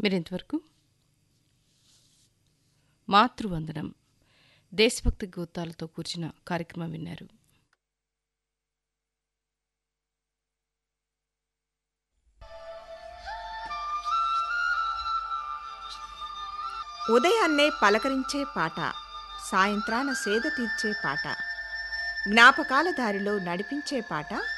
మీరింతవరకు మాతృవందనం దేశభక్తి గీతాలతో కూర్చిన కార్యక్రమం విన్నారు. ఉదయాన్నే పలకరించే పాట, సాయంత్రాన సేద తీర్చే పాట, జ్ఞాపకాల దారిలో నడిపించే పాట